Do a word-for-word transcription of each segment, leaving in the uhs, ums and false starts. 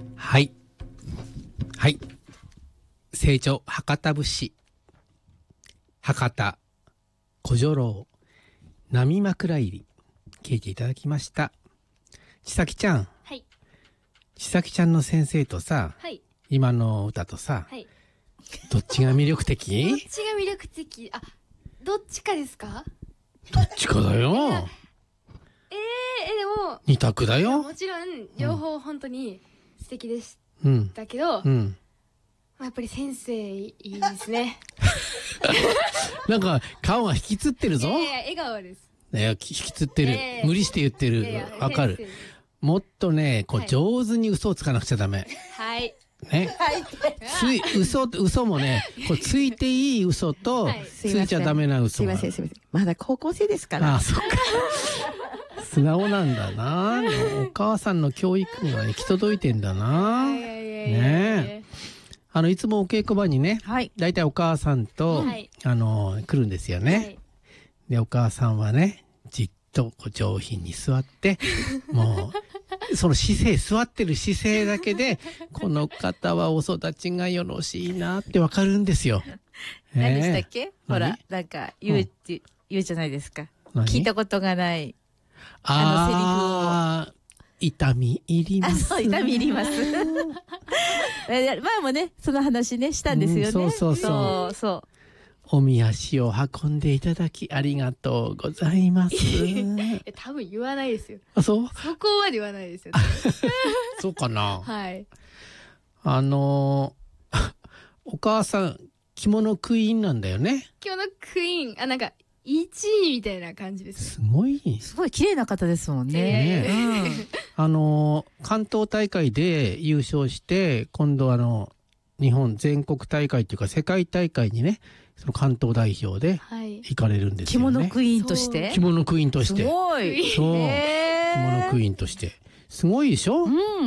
はいはい成長博多節博多小女郎波枕入り聞いていただきました。ちさきちゃん、 はい、 ちさきちゃんの先生とさ、 はい、 今の歌とさ、 はい、 どっちが魅力的？ どっちが魅力的？あ、どっちかですか？ どっちかだよ。 えー、えでも二択だよ。 もちろん両方本当に素敵でしうん、 たけど、 うん、 やっぱり先生いいですね。 なんか顔が引きつってるぞ。 いやいや笑顔です。 いや引きつってる、 えー、 無理して言ってる。わかる。もっとねこう、はい、上手に嘘をつかなくちゃダメ。 はいね、つい嘘嘘もねこうついていい嘘と、はい、ついちゃダメな嘘が。 すいませんすいません、まだ高校生ですから。 ああそっか。素直なんだな。お母さんの教育が行き届いてんだな。ねえ、あのいつもお稽古場にね、はい、だいたいお母さんと、はい、あの来るんですよね。はい、でお母さんはねじっとこう上品に座ってもうその姿勢座ってる姿勢だけでこの方はお育ちがよろしいなってわかるんですよ。 何でしたっけ？ほらなんか言うって、うん、言うじゃないですか。聞いたことがないあのセリフを。 痛み入ります。 あ、そう痛み入ります。前もねその話ねしたんですよね。うん、 そうそうそう。 そうそう。 おみ足を運んでいただきありがとうございます。 多分言わないですよ。 あ、そう？ そこまで言わないですよ、ね。 そうかな。 はい。 あのー、お母さん着物クイーンなんだよね。 着物クイーン、あなんかいちいみたいな感じです。 すごいすごい綺麗な方ですもんね。 ね、うん、あの関東大会で優勝して今度あの日本全国大会っていうか世界大会にねその関東代表で行かれるんですよね。 着物クイーンとして着物クイーンとしてすごい。 そう、着物クイーンとしてすごいでしょ、うん、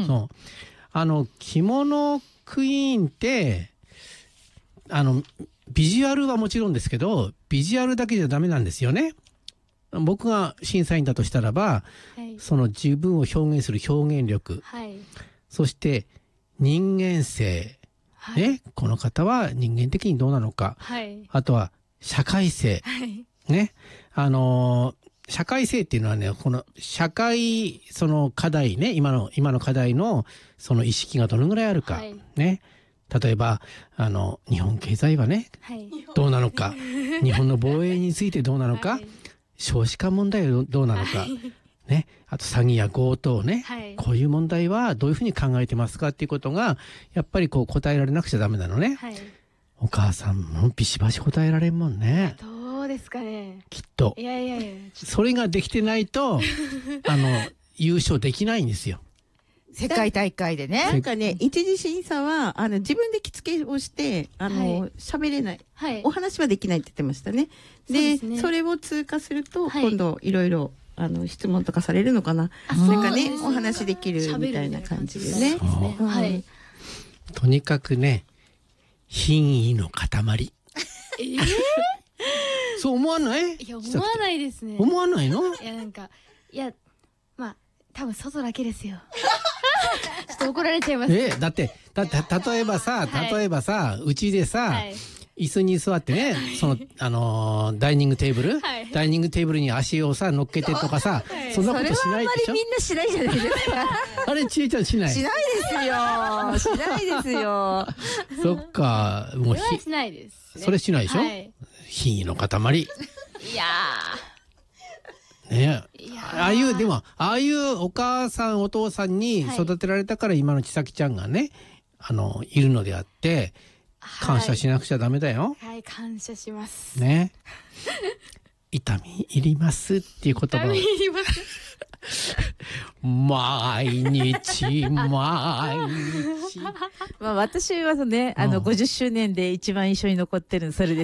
そうあの着物クイーンってあのビジュアルはもちろんですけどビジュアルだけじゃダメなんですよね。僕が審査員だとしたらば、はい、その自分を表現する表現力、はい、そして人間性、はい、ね、この方は人間的にどうなのか、はい、あとは社会性、はい、ね、あのー、社会性っていうのはねこの社会その課題ね今の今の課題のその意識がどのぐらいあるか、はい、ね。例えばあの日本経済はね、はい、どうなのか日本の防衛についてどうなのか、はい、少子化問題はどうなのか、はい、ね、あと詐欺や強盗ね、はい、こういう問題はどういうふうに考えてますかっていうことがやっぱりこう答えられなくちゃダメなのね、はい、お母さんもビシバシ答えられんもんね。 どうですかね。 きっといやいやいやそれができてないとあの優勝できないんですよ。 世界大会でね。 なんかね、一次審査は、あの、自分で着付けをして、あの、喋、はい、れない、はい。お話はできないって言ってましたね。で、そ, ね、それを通過すると、はい、今度、いろいろ、あの、質問とかされるのかな。なんかね、お話できるみたいな感じでね。 はい。とにかくね、品位の塊。 えー、 そう思わない？ いや、思わないですね。 思わないの？ いや、なんか、いや、まあ、多分外だけですよ。ちょっと怒られちゃいます。 えだってだって例えばさ例えばさうち、はい、でさ、はい、椅子に座ってねそのあのー、ダイニングテーブル、はい、ダイニングテーブルに足をさ乗っけてとかさ、はい、そんなことしないでしょ。 それはあんまりみんなしないじゃないですか。 あれちえちゃんしない。 しないですよ。しないですよ。 そっかもうそれはしないです、ね、 それしないでしょ。はい、品位の塊。いやね、ああいうでもああいうお母さんお父さんに育てられたから今のちさきちゃんがねあのいるのであって感謝しなくちゃダメだよ。 はい、はい、感謝しますね。痛み入りますっていう言葉を痛み入ります毎日毎日まあ私はねあのごじゅっしゅうねんで一番印象に残ってるのそれです。